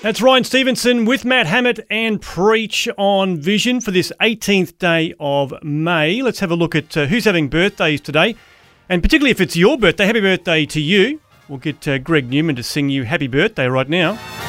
That's Ryan Stevenson with Matt Hammett and Preach on Vision for this 18th day of May. Let's have a look at who's having birthdays today. And particularly if it's your birthday, happy birthday to you. We'll get Greg Newman to sing you happy birthday right now.